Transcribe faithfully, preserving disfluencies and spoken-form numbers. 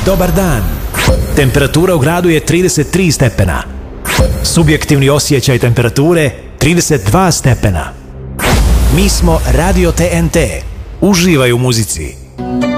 dobar dan. Temperatura u gradu je trideset tri stepena. Subjektivni osjećaj temperature trideset dva stepena. Mi smo Radio T N T. Uživaj u muzici.